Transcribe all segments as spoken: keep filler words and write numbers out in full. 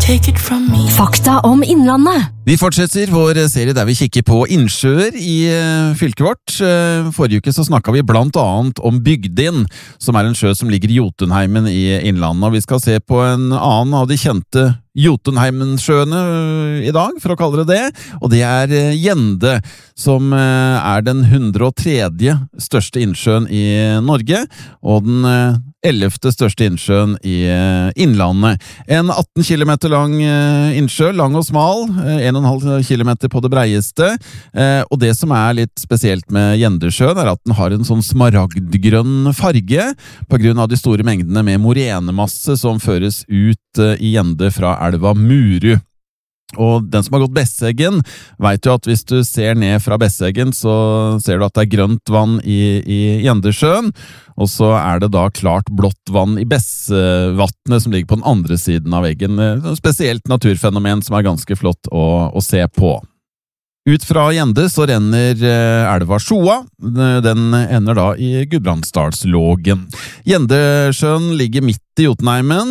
take it from me. Fakta om Innlandet. Vi fortsetter vår serie der vi kikker på innsjøer i fylket vårt. Forrige uke så snakket vi blant annet om Bygdin, som er en sjø som ligger i Jotunheimen i Innlandet. Og vi skal se på en annen av de kjente Jotunheimensjøene i dag, for å kalle det det. Og det er Gjende, som er den hundre og tredje største innsjøen i Norge, og den ellevte største innsjøen i Innlandet. En atten kilometer lang innsjø, lang og smal, en og en halv kilometer på det breieste, og det som er litt spesielt med Gjendesjøen er at den har en sånn smaragdgrønn farge på grunn av de store mengdene med morenemasse som føres ut i Gjende fra elva Muru. Og den som har gått Besseggen vet jo at hvis du ser ned fra Besseggen så ser du at det er grønt vann i, i Gjendesjøen, og så er det da klart blått vann i Bessevatnet som ligger på den andre siden av veggen. Et spesielt naturfenomen som er ganske flott å, å se på. Ut fra Gjende så renner elva Sjoa, den ender da i Gudbrandsdalslågen. Gjendesjøen ligger midt i Jotunheimen,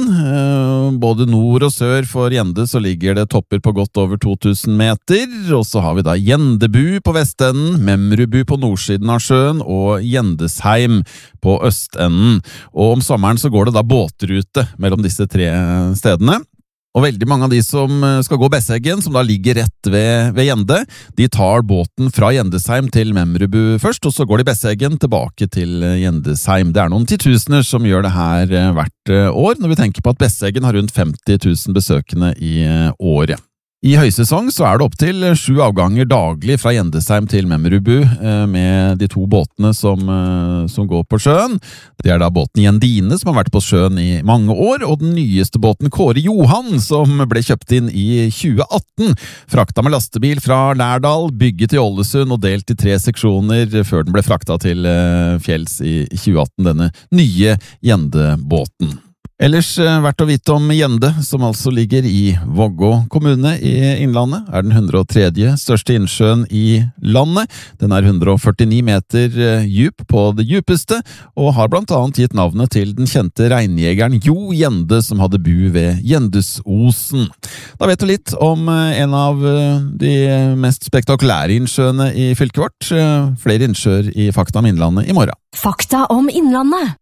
både nord og sør for Gjende så ligger det topper på godt over to tusen meter, og så har vi da Gjendebu på vestenden, Memrubu på nordsiden av sjøen og Gjendesheim på østenden. Og om sommeren så går det da båtrute mellom disse tre stedene. Og veldig mange av de som skal gå Besseggen, som da ligger rett ved, ved Gjende, de tar båten fra Gjendesheim til Memrubu først, og så går de Besseggen tilbake til Gjendesheim. Det er noen titusener som gjør det her hvert år, når vi tenker på at Besseggen har rundt femti tusen besøkende i året. I høysesong så er det opp til sju avganger daglig fra Gjendesheim til Memrubu med de to båtene som, som går på sjøen. Det er da båten Gjendine som har vært på sjøen i mange år, og den nyeste båten Kåre Johan som ble kjøpt inn i tjue atten. Frakta med lastebil fra Lærdal, bygget i Ålesund og delt i tre seksjoner før den ble frakta til fjells i tjue atten, denne nye Gjendebåten. Ellers verdt å vite om Gjende, som altså ligger i Vågå kommune i Innlandet, er den hundre og tredje største innsjøen i landet. Den er hundre og førtini meter djup på det djupeste, og har blant annet gitt navnet til den kjente reinjegeren Jo Gjende, som hadde bu ved Gjendesosen. Da vet du litt om en av de mest spektakulære innsjøene i fylket vårt. Flere innsjøer i Fakta om Innlandet i morgen. Fakta om Innlandet.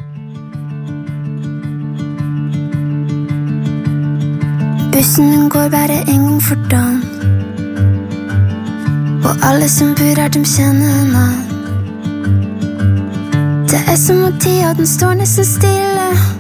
Bussen går bare en gang for dagen, og alle som bor her, de kjenner henne. Det er som at tida den står nesten stille.